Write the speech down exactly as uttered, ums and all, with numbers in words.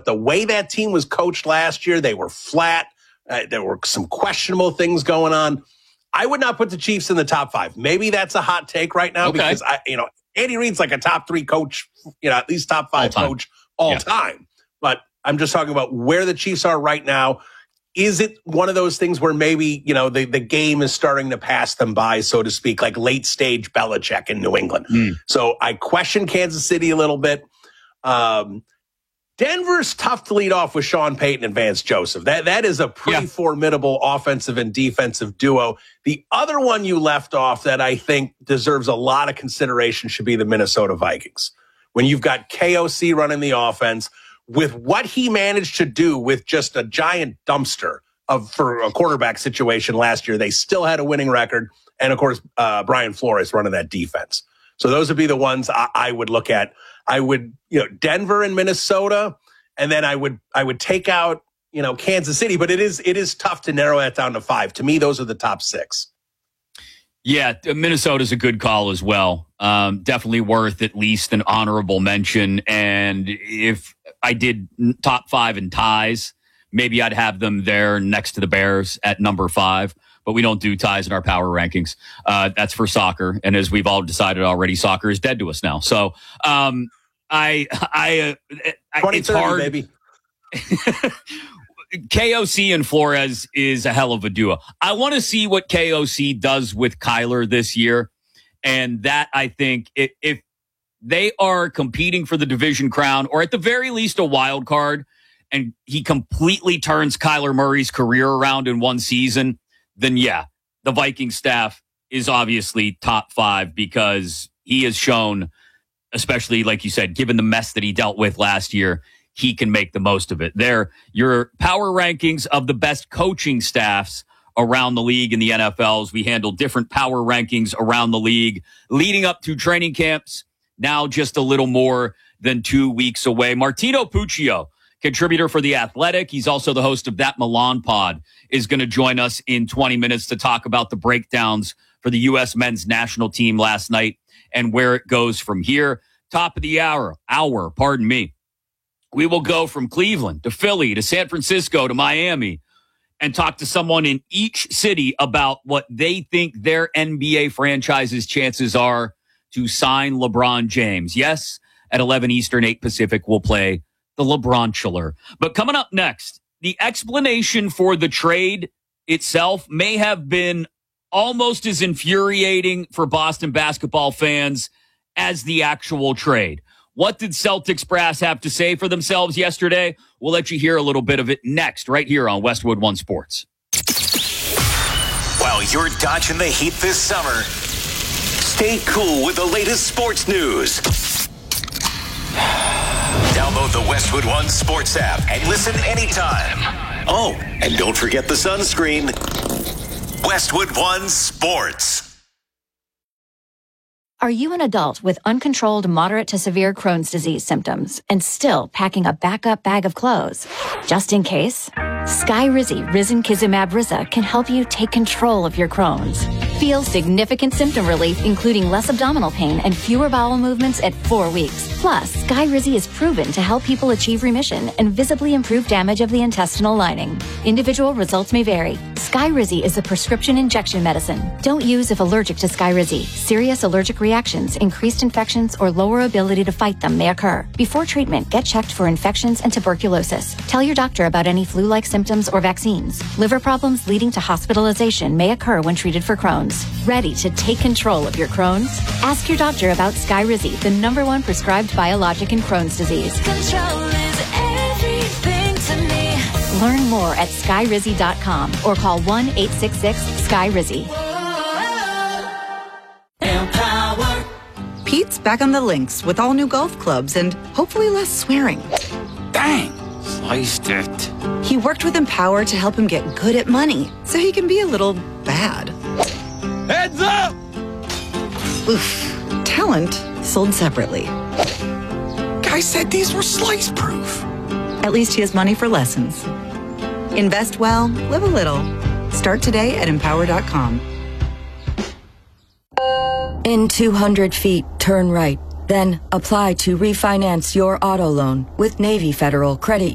the way that team was coached last year, they were flat. Uh, there were some questionable things going on. I would not put the Chiefs in the top five. Maybe that's a hot take right now okay. because I, you know, Andy Reid's like a top three coach, you know, at least top five all coach all yeah. time. But I'm just talking about where the Chiefs are right now. Is it one of those things where maybe, you know, the, the game is starting to pass them by, so to speak, like late stage Belichick in New England? Mm. So I question Kansas City a little bit. Um, Denver's tough to lead off with Sean Payton and Vance Joseph. That That is a pretty yeah. formidable offensive and defensive duo. The other one you left off that I think deserves a lot of consideration should be the Minnesota Vikings. When you've got K O C running the offense, with what he managed to do with just a giant dumpster of for a quarterback situation last year, they still had a winning record. And, of course, uh, Brian Flores running that defense. So those would be the ones I, I would look at. I would, you know, Denver and Minnesota, and then I would I would take out, you know, Kansas City. But it is it is tough to narrow that down to five. To me, those are the top six. Yeah, Minnesota's a good call as well. Um, definitely worth at least an honorable mention. And if I did top five in ties, maybe I'd have them there next to the Bears at number five. But we don't do ties in our power rankings. Uh, that's for soccer. And as we've all decided already, soccer is dead to us now. So um, I, I, uh, I it's hard. Baby. K O C and Flores is a hell of a duo. I want to see what K O C does with Kyler this year. And that, I think, if, if they are competing for the division crown, or at the very least a wild card, and he completely turns Kyler Murray's career around in one season, then yeah, the Viking staff is obviously top five because he has shown, especially like you said, given the mess that he dealt with last year, he can make the most of it. They're your power rankings of the best coaching staffs around the league in the N F L. We handle different power rankings around the league leading up to training camps. Now just a little more than two weeks away. Martino Puccio, contributor for The Athletic. He's also the host of That Milan Pod, is going to join us in twenty minutes to talk about the breakdowns for the U S men's national team last night and where it goes from here. Top of the hour, hour, pardon me. We will go from Cleveland to Philly to San Francisco to Miami and talk to someone in each city about what they think their N B A franchise's chances are to sign LeBron James. Yes, at eleven Eastern, eight Pacific, we'll play the LeBron-chiller. But coming up next, the explanation for the trade itself may have been almost as infuriating for Boston basketball fans as the actual trade. What did Celtics brass have to say for themselves yesterday? We'll let you hear a little bit of it next, right here on Westwood One Sports. While you're dodging the heat this summer, stay cool with the latest sports news. Download the Westwood One Sports app and listen anytime. Oh, and don't forget the sunscreen. Westwood One Sports. Are you an adult with uncontrolled moderate to severe Crohn's disease symptoms and still packing a backup bag of clothes? Just in case, Skyrizi Risankizumab Riza can help you take control of your Crohn's. Feel significant symptom relief, including less abdominal pain and fewer bowel movements at four weeks. Plus, Skyrizi is proven to help people achieve remission and visibly improve damage of the intestinal lining. Individual results may vary. Skyrizi is a prescription injection medicine. Don't use if allergic to Skyrizi. Serious allergic reactions, increased infections, or lower ability to fight them may occur. Before treatment, get checked for infections and tuberculosis. Tell your doctor about any flu-like symptoms or vaccines. Liver problems leading to hospitalization may occur when treated for Crohn's. Ready to take control of your Crohn's? Ask your doctor about Skyrizi, the number one prescribed biologic in Crohn's disease. Control is everything to me. Learn more at skyrizi dot com or call one eight six six sky rizi. Pete's back on the links with all new golf clubs and hopefully less swearing. Dang, sliced it. He worked with Empower to help him get good at money so he can be a little bad. Heads up! Oof. Talent sold separately. Guy said these were slice proof. At least he has money for lessons. Invest well, live a little. Start today at empower dot com. In two hundred feet, turn right. Then apply to refinance your auto loan with Navy Federal Credit